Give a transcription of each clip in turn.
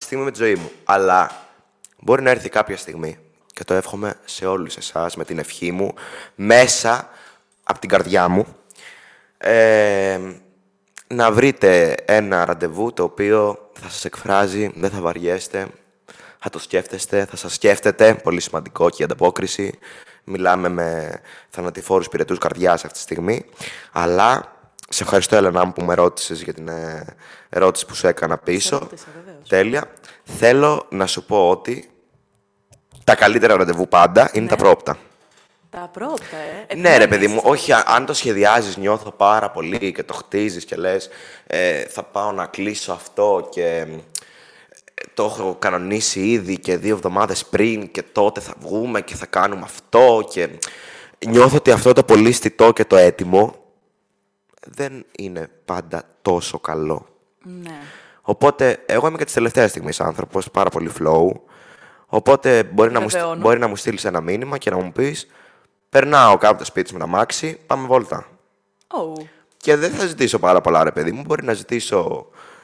στιγμή με τη ζωή μου. Αλλά μπορεί να έρθει κάποια στιγμή, και το εύχομαι σε όλους εσάς με την ευχή μου, μέσα από την καρδιά μου, να βρείτε ένα ραντεβού το οποίο θα σας εκφράζει, δεν θα βαριέστε, θα το σκέφτεστε, θα σας σκέφτεται, πολύ σημαντικό και η ανταπόκριση. Μιλάμε με θανατηφόρους πυρετούς καρδιάς αυτή τη στιγμή. Αλλά σε ευχαριστώ, Έλενα μου, που με ρώτησες για την ερώτηση που σου έκανα πίσω. Τέλεια. Θέλω να σου πω ότι τα καλύτερα ραντεβού πάντα είναι τα πρώτα. Τα πρώτα, Ναι, ρε παιδί μου, όχι, αν το σχεδιάζεις, νιώθω πάρα πολύ και το χτίζεις και λες θα πάω να κλείσω αυτό και το έχω κανονίσει ήδη και 2 εβδομάδες πριν και τότε θα βγούμε και θα κάνουμε αυτό και νιώθω ότι αυτό το πολύ στιτό και το έτοιμο δεν είναι πάντα τόσο καλό. Ναι. Οπότε, εγώ είμαι και της τελευταίας στιγμής άνθρωπος, πάρα πολύ flow. Οπότε μπορεί να μου στείλεις ένα μήνυμα και να μου πεις περνάω κάπου το σπίτι μου να μάξει, πάμε βόλτα. Oh. Και δεν θα ζητήσω πάρα πολλά, ρε παιδί μου. Μπορεί να ζητήσω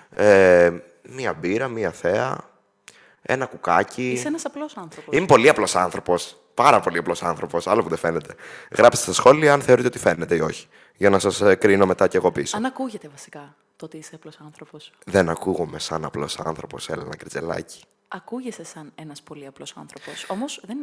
μία μπύρα, μία θέα, ένα κουκάκι. Είσαι ένας απλός άνθρωπος. Είμαι πολύ απλός άνθρωπος. Πάρα πολύ απλός άνθρωπος. Άλλο που δεν φαίνεται. Γράψτε στα σχόλια αν θεωρείτε ότι φαίνεται ή όχι. Για να σας κρίνω μετά κι εγώ πίσω. Αν ακούγεται βασικά το ότι είσαι απλός άνθρωπος. Δεν ακούγομαι σαν απλός άνθρωπος, Έλενα Κριτζελάκη. Ακούγεσαι σαν ένας πολύ απλός άνθρωπος. Όμως δεν.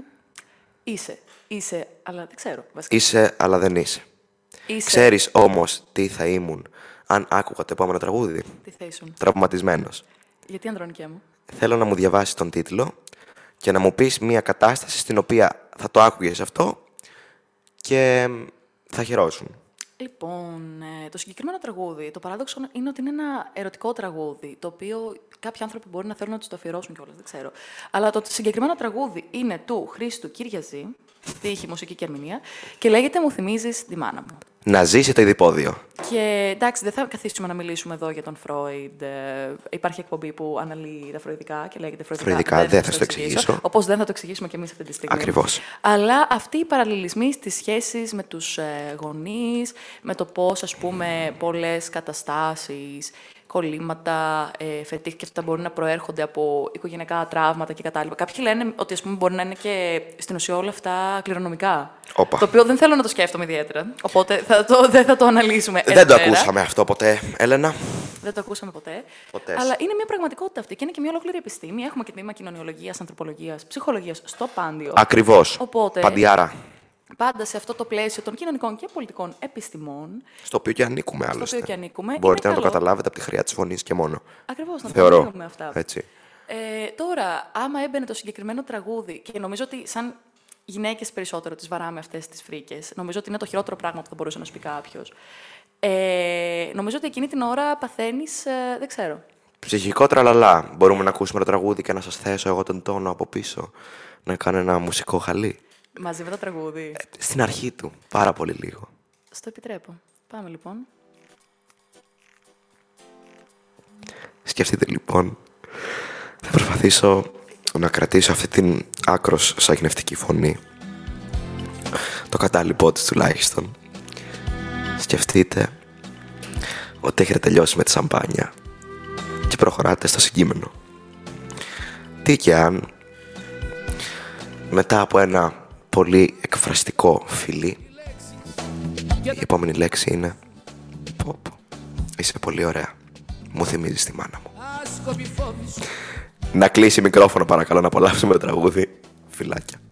Είσαι, αλλά δεν ξέρω. Βασικά. Είσαι, αλλά δεν είσαι. Ξέρεις όμως τι θα ήμουν αν άκουγα το επόμενο τραγούδι. Τι θα ήσουν? Τραυματισμένος. Γιατί, Ανδρώνικέ μου? Θέλω να μου διαβάσεις τον τίτλο και να μου πεις μια κατάσταση στην οποία θα το άκουγες αυτό και θα χαιρόσουν. Λοιπόν, το συγκεκριμένο τραγούδι, το παράδοξο είναι ότι είναι ένα ερωτικό τραγούδι, το οποίο κάποιοι άνθρωποι μπορεί να θέλουν να τους το αφιερώσουν κιόλας, δεν ξέρω. Αλλά το συγκεκριμένο τραγούδι είναι του Χρήστου Κυριαζή, τύχη, μουσική και ερμηνεία, και λέγεται «Μου θυμίζεις τη μάνα μου». Να ζήσει το ειδιπόδιο. Και εντάξει, δεν θα καθίσουμε να μιλήσουμε εδώ για τον Φρόιντ. Υπάρχει εκπομπή που αναλύει τα φροηδικά και λέγεται Φροηδικά. Δεν θα το εξηγήσω. Όπως δεν θα το εξηγήσουμε κι εμείς αυτή τη στιγμή. Ακριβώς. Αλλά αυτοί οι παραλληλισμοί στις σχέσεις με τους γονείς, με το πώς, ας πούμε, πολλές καταστάσεις, κολλήματα, φετίχ και αυτά μπορεί να προέρχονται από οικογενειακά τραύματα και κατάλοιπα. Κάποιοι λένε ότι, ας πούμε, μπορεί να είναι και στην ουσία όλα αυτά κληρονομικά. Όπα. Το οποίο δεν θέλω να το σκέφτομαι ιδιαίτερα. Οπότε δεν θα το αναλύσουμε. Δεν το ακούσαμε αυτό ποτέ, Έλενα. Δεν το ακούσαμε ποτέ. Ποτέ. Αλλά είναι μια πραγματικότητα αυτή και είναι και μια ολόκληρη επιστήμη. Έχουμε και τμήμα κοινωνιολογίας, ανθρωπολογίας, ψυχολογίας στο Πάντιο. Ακριβώς. Οπότε, Παντιάρα. πάντα σε αυτό το πλαίσιο των κοινωνικών και πολιτικών επιστημών. Στο οποίο και ανήκουμε, άλλωστε. Στο οποίο και ανήκουμε. Μπορείτε να καλό. το καταλάβετε από τη χρειά της φωνής και μόνο. Ακριβώς, να το Θεωρώ. αναλύουμε αυτά. Έτσι. Τώρα, άμα έμπαινε το συγκεκριμένο τραγούδι, και νομίζω ότι σαν γυναίκες περισσότερο τις βαράμε αυτές τις φρίκες, νομίζω ότι είναι το χειρότερο πράγμα που θα μπορούσε να σου πει κάποιος. Νομίζω ότι εκείνη την ώρα παθαίνεις, δεν ξέρω. Ψυχικό τραλαλά. Μπορούμε να ακούσουμε το τραγούδι και να σας θέσω εγώ τον τόνο από πίσω. Να κάνω ένα μουσικό χαλί. Μαζί με το τραγούδι. Στην αρχή του. Πάρα πολύ λίγο. Στο επιτρέπω. Πάμε λοιπόν. Σκεφτείτε λοιπόν. Θα προσπαθήσω να κρατήσω αυτή την άκρος σαγηνευτική φωνή. Το κατάλοιπό της τουλάχιστον. Σκεφτείτε ότι έχετε τελειώσει με τη σαμπάνια και προχωράτε στο συγκείμενο. Τι και αν μετά από ένα πολύ εκφραστικό φιλί η επόμενη λέξη είναι πω, είσαι πολύ ωραία, μου θυμίζεις τη μάνα μου. Να κλείσει μικρόφωνο παρακαλώ, να απολαύσουμε το τραγούδι. Φιλάκια.